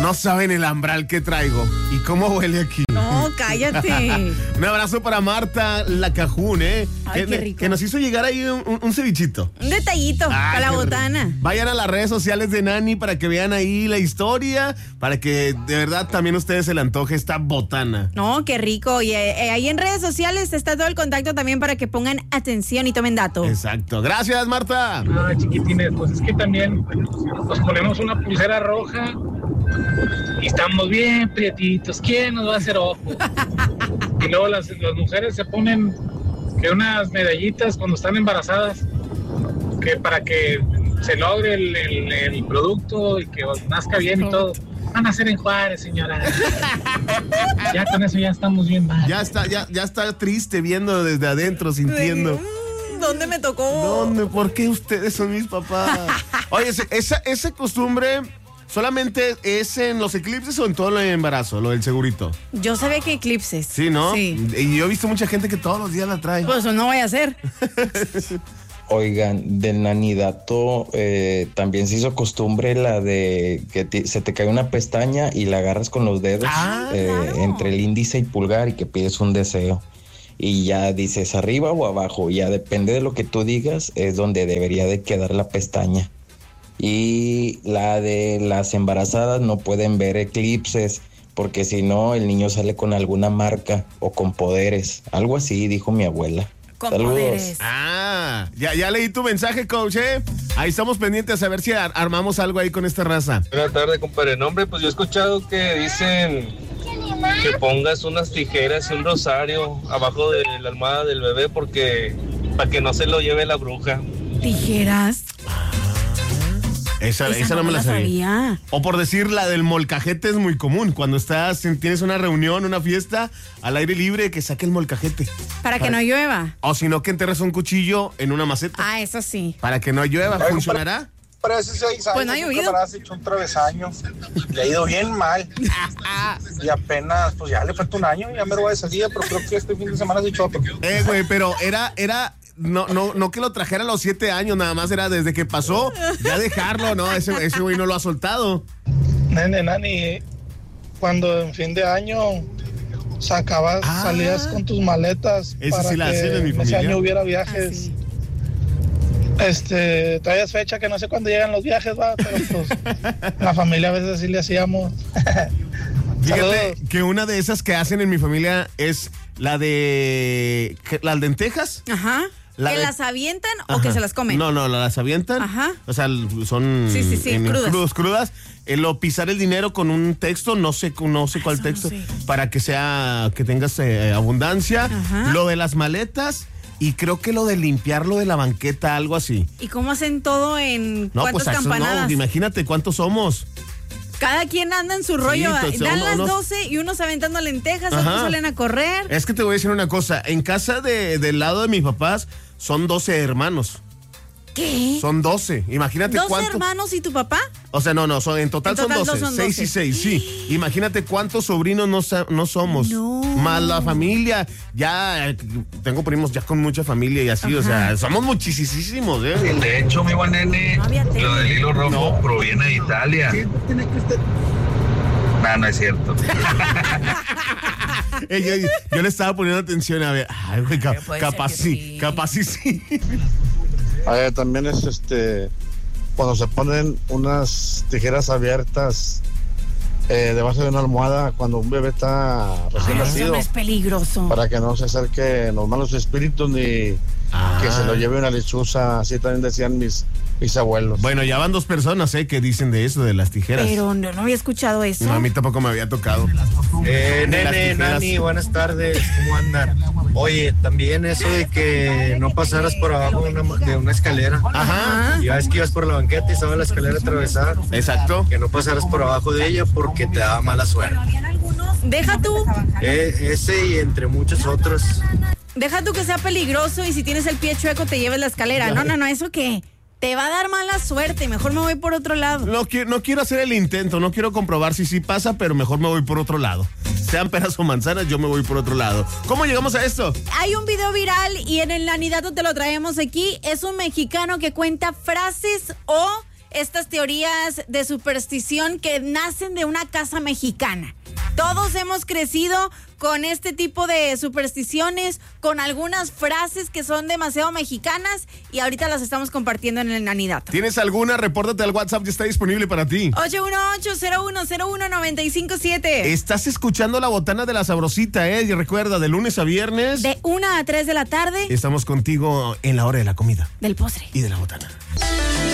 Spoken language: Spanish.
No saben el ambral que traigo y cómo huele aquí. No, cállate. Un abrazo para Marta Lacajún, Ay, qué rico. que nos hizo llegar ahí un cevichito. Un detallito para la botana. Vayan a las redes sociales de Nani para que vean ahí la historia, para que de verdad también a ustedes se le antoje esta botana. No, qué rico. Y ahí en redes sociales está todo el contacto también para que pongan atención y tomen dato. Exacto. Gracias, Marta. Chiquitines, pues es que también nos ponemos una pulsera roja y estamos bien prietitos. ¿Quién nos va a hacer ojo? Y luego las mujeres se ponen que unas medallitas cuando están embarazadas, que para que se logre el producto y que nazca bien y todo. Van a ser en Juárez, señora. Ya con eso ya estamos bien mal. Ya está triste viendo desde adentro, sintiendo. ¿Dónde me tocó? ¿Dónde? ¿Por qué ustedes son mis papás? Oye, esa costumbre solamente es en los eclipses o en todo el embarazo, lo del segurito. Yo sabía que eclipses. Sí, ¿no? Sí. Y yo he visto mucha gente que todos los días la trae. Pues eso no vaya a ser. Oigan, del nanidato también se hizo costumbre la de que se te cae una pestaña y la agarras con los dedos claro. entre el índice y pulgar y que pides un deseo. Y ya dices arriba o abajo, ya depende de lo que tú digas, es donde debería de quedar la pestaña. Y la de las embarazadas no pueden ver eclipses, porque si no el niño sale con alguna marca o con poderes, algo así dijo mi abuela. Con Saludos. poderes. Ya leí tu mensaje, coach, ¿eh? Ahí estamos pendientes a ver si armamos algo ahí con esta raza. Buenas tardes, compadre. No, hombre, pues yo he escuchado que dicen que pongas unas tijeras y un rosario abajo de la almohada del bebé porque para que no se lo lleve la bruja. ¿Tijeras? Esa no me la sabía. O por decir, la del molcajete es muy común. Cuando tienes una reunión, una fiesta, al aire libre, que saque el molcajete. Para que no llueva. O si no, que enterres un cuchillo en una maceta. Ah, eso sí. Para que no llueva. ¿Funcionará? Para hace 6 años, pues no ha llovido. un camarada se echó un travesaño, le ha ido bien mal. Y apenas, pues ya le falta un año, ya me lo voy de salida, pero creo que este fin de semana se echó otro. Güey, pero era no que lo trajera a los 7 años, nada más era desde que pasó, ya dejarlo, no, ese güey no lo ha soltado. Nani, cuando en fin de año salías con tus maletas Esa para sí la que hacen en mi ese familia. año hubiera viajes. Sí. Traías fecha que no sé cuándo llegan los viajes, va, pero pues la familia a veces sí le hacíamos. Fíjate que una de esas que hacen en mi familia es la de las lentejas. Ajá. ¿Que las avientan o que se las comen? No, las avientan. Ajá. O sea, son Sí, crudas. Pisar el dinero con un texto, no sé cuál texto, para que tengas abundancia. Ajá. Lo de las maletas. Y creo que lo de limpiarlo de la banqueta, algo así. ¿Y cómo hacen todo en cuántas pues campanadas? No, imagínate cuántos somos. Cada quien anda en su rollo. Entonces, Dan las 12 y unos aventando lentejas, otros salen a correr. Es que te voy a decir una cosa. En casa del lado de mis papás son 12 hermanos. ¿Qué? Son 12. Imagínate ¿12 cuántos. hermanos y tu papá? O sea, no, en total son 12. Son 6 y 6, sí. Imagínate cuántos sobrinos no somos. No. Más la familia. Ya tengo primos ya con mucha familia y así. Ajá. O sea, somos muchísimos, ¿eh? De hecho, mi buen nene, lo del hilo rojo proviene de Italia. Sí, tiene que usted. No es cierto. Yo le estaba poniendo atención a ver. Ay, güey, capaz sí. También es cuando se ponen unas tijeras abiertas debajo de una almohada cuando un bebé está recién nacido. Eso no es peligroso. Para que no se acerque los malos espíritus ni que se lo lleve una lechuza. Así también decían mis abuelos. Bueno, ya van 2 personas, que dicen de eso, de las tijeras. Pero no había escuchado eso. No, a mí tampoco me había tocado. Nene, Nani, buenas tardes, ¿cómo andan? Oye, también eso de que no pasaras por abajo de una escalera. Ajá. Ya ves que ibas por la banqueta y estaba la escalera atravesada. Exacto. Que no pasaras por abajo de ella porque te daba mala suerte. Deja tú. Ese y entre muchos otros. Deja tú que sea peligroso y si tienes el pie chueco te lleves la escalera. No, ¿eso qué? Te va a dar mala suerte, mejor me voy por otro lado. No quiero hacer el intento, no quiero comprobar si sí pasa, pero mejor me voy por otro lado. Sean peras o manzanas, yo me voy por otro lado. ¿Cómo llegamos a esto? Hay un video viral y en el Nanidato te lo traemos aquí. Es un mexicano que cuenta frases o estas teorías de superstición que nacen de una casa mexicana. Todos hemos crecido con este tipo de supersticiones, con algunas frases que son demasiado mexicanas y ahorita las estamos compartiendo en el Nanidato. ¿Tienes alguna? Repórtate al WhatsApp, ya está disponible para ti. 818-0101-957. Estás escuchando La Botana de la Sabrosita, Y recuerda, de lunes a viernes. De 1 a 3 de la tarde. Estamos contigo en la hora de la comida. Del postre. Y de la botana.